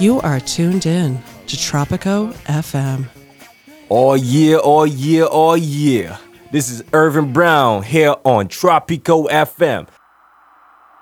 You are tuned in to Tropico FM. Oh yeah, oh yeah, oh yeah. This is Irvin Brown here on Tropico FM.